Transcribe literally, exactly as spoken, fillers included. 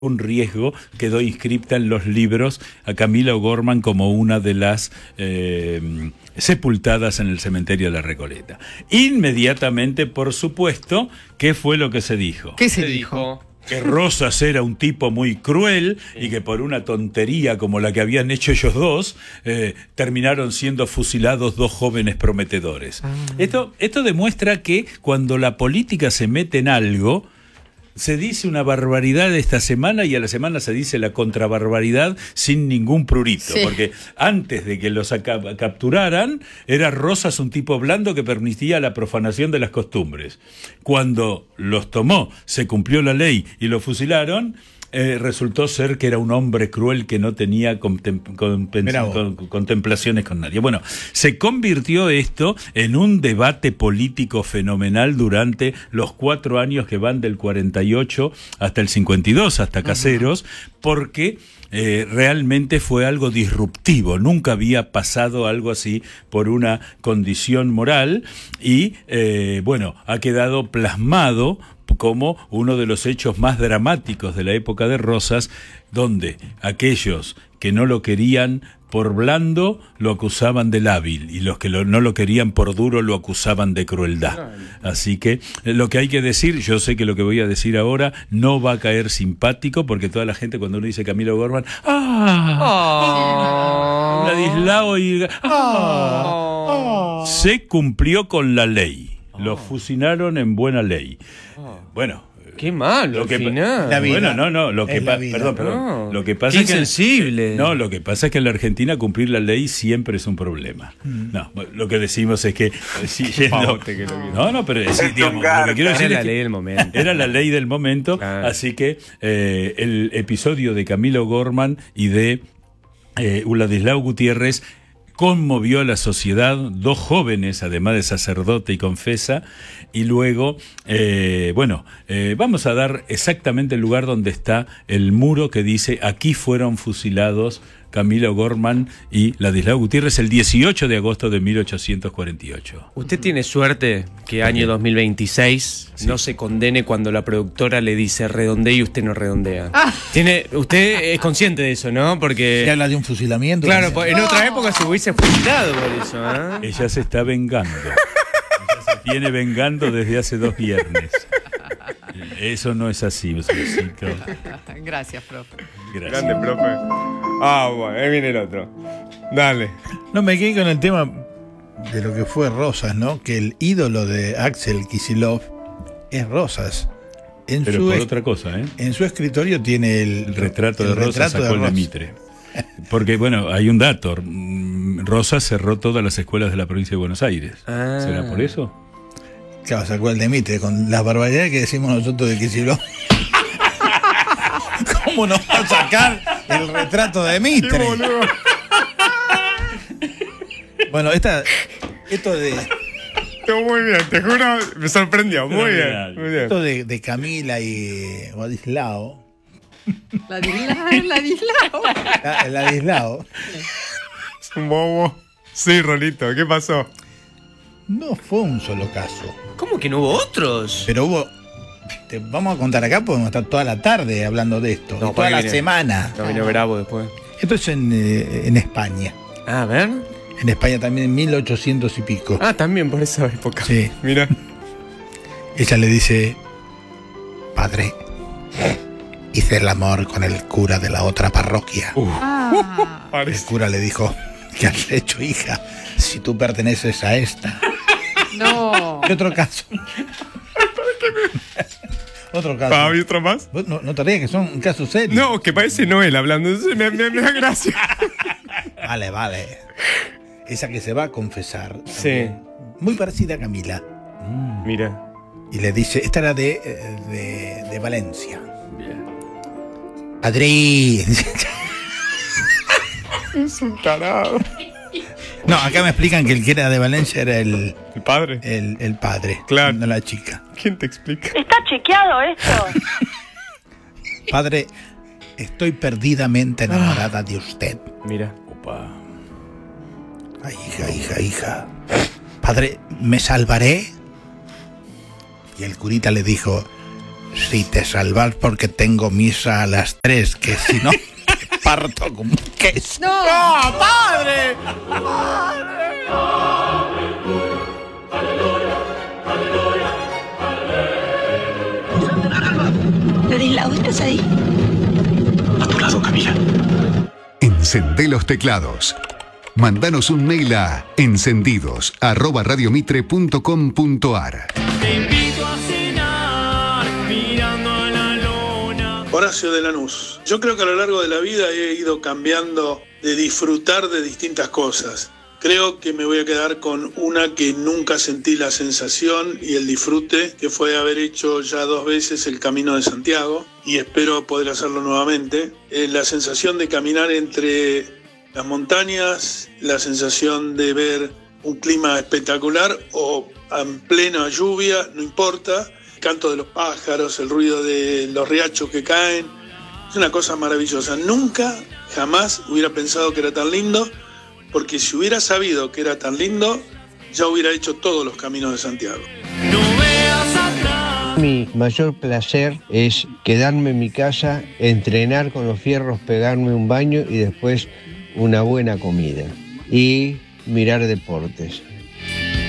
un riesgo, quedó inscripta en los libros a Camila O'Gorman como una de las eh, sepultadas en el cementerio de la Recoleta. Inmediatamente, por supuesto, ¿qué fue lo que se dijo? ¿Qué se dijo? Que Rosas era un tipo muy cruel y que por una tontería como la que habían hecho ellos dos, eh, terminaron siendo fusilados dos jóvenes prometedores. Ah. Esto, esto demuestra que cuando la política se mete en algo, se dice una barbaridad esta semana y a la semana se dice la contrabarbaridad sin ningún prurito, sí. Porque antes de que los acá, capturaran, era Rosas un tipo blando que permitía la profanación de las costumbres. Cuando los tomó, se cumplió la ley y lo fusilaron, Eh, resultó ser que era un hombre cruel que no tenía contem- compen- con, contemplaciones con nadie. Bueno, se convirtió esto en un debate político fenomenal durante los cuatro años que van del cuarenta y ocho hasta el cincuenta y dos, hasta Caseros, uh-huh. porque eh, realmente fue algo disruptivo. Nunca había pasado algo así por una condición moral y, eh, bueno, ha quedado plasmado como uno de los hechos más dramáticos de la época de Rosas, donde aquellos que no lo querían por blando lo acusaban de lábil y los que lo, no lo querían por duro lo acusaban de crueldad. Así que lo que hay que decir, yo sé que lo que voy a decir ahora no va a caer simpático, porque toda la gente cuando uno dice Camila O'Gorman, ¡ah! Oh. Ladislao y ¡ah! Oh. Se cumplió con la ley. Los fusilaron en buena ley. Bueno, qué malo lo que al final. La vida. Bueno, no, no, lo que pa- perdón, perdón. No. Lo que pasa qué es que insensible. No, lo que pasa es que en la Argentina cumplir la ley siempre es un problema. Mm. No, lo que decimos es que si yendo, que No, no, pero sí, digamos, lo que quiero decir era es la ley del momento. Era la ley del momento, claro. Así que eh, el episodio de Camila O'Gorman y de eh, Ladislao Gutiérrez conmovió a la sociedad, dos jóvenes, además de sacerdote y confesa, y luego, eh, bueno, eh, vamos a dar exactamente el lugar donde está el muro que dice, aquí fueron fusilados Camila O'Gorman y Ladislao Gutiérrez el dieciocho de agosto de mil ochocientos cuarenta y ocho. Usted tiene suerte que año dos mil veintiséis sí. no se condene cuando la productora le dice redondea y usted no redondea. Ah. Tiene, usted es consciente de eso, ¿no? Porque se habla de un fusilamiento. Claro, en no. otra época se hubiese fusilado por eso. ¿eh? Ella se está vengando. Ella se viene vengando desde hace dos viernes. Eso no es así, Oscarcito. Gracias, profe. Gracias. Grande, profe. Ah, bueno, ahí viene el otro. Dale. No, me quedé con el tema de lo que fue Rosas, ¿no? Que el ídolo de Axel Kicillof es Rosas. En Pero su por es- otra cosa, ¿eh? En su escritorio tiene el, El retrato de el Rosas retrato de sacó el de Rosas. Mitre. Porque, bueno, hay un dato. Rosas cerró todas las escuelas de la provincia de Buenos Aires. Ah. ¿Será por eso? Claro, sacó el de Mitre, con las barbaridades que decimos nosotros de Kicillof. ¿Cómo nos va a sacar el retrato de Mitre? Bueno, esta, esto de Estuvo muy bien, te juro, me sorprendió. Muy bien, muy bien. esto de, de Camila y Ladislao. Ladislao, Ladislao. La- Ladislao Es un bobo. Sí, Rolito, ¿qué pasó? no fue un solo caso, ¿Cómo que no hubo otros? pero hubo. Te vamos a contar acá, podemos estar toda la tarde hablando de esto, No, y toda la viene- semana. No vino Bravo después. Esto es en, eh, en España. Ah, a ver. En España también en mil ochocientos y pico. Ah, también por esa época. Sí. Mira. Ella le dice: padre, hice el amor con el cura de la otra parroquia. Ah. El cura le dijo: ¿qué has hecho, hija? Si tú perteneces a esta. No. ¿Qué otro caso? Otro caso. ¿Para otro más? Vos No, no te rías, que son casos serios. No, que parece Noel hablando. Entonces me, me, me da gracia. Vale, vale. Esa que se va a confesar. Sí. también, muy parecida a Camila. Mira. Y le dice, esta era de, eh, de, de Valencia. Padre. Es un tarado. No, acá me explican que el que era de Valencia era el, ¿El padre? el, el padre, Claro. no la chica. ¿Quién te explica? ¿Está chequeado esto? Padre, estoy perdidamente enamorada de usted. Mira. Opa. Ay, hija, hija, hija. Padre, ¿me salvaré? Y el curita le dijo: Si te salvas porque tengo misa a las tres, que si no, te parto como un queso. No. ¡No, padre! Ladislao, ¿estás ahí? A tu lado, Camila. Encendé los teclados. Mándanos un mail a encendidos arroba radiomitre punto com punto ar. Te invito a cenar mirando a la luna. Horacio de Lanús. Yo creo que a lo largo de la vida he ido cambiando de disfrutar de distintas cosas. Creo que me voy a quedar con una que nunca sentí la sensación y el disfrute, que fue haber hecho ya dos veces el Camino de Santiago, y espero poder hacerlo nuevamente. Eh, la sensación de caminar entre las montañas, la sensación de ver un clima espectacular o en plena lluvia, no importa, el canto de los pájaros, el ruido de los riachos que caen, es una cosa maravillosa. Nunca, jamás hubiera pensado que era tan lindo, porque si hubiera sabido que era tan lindo, ya hubiera hecho todos los caminos de Santiago. No veas atrás. Mi mayor placer es quedarme en mi casa, entrenar con los fierros, pegarme un baño y después una buena comida. Y mirar deportes.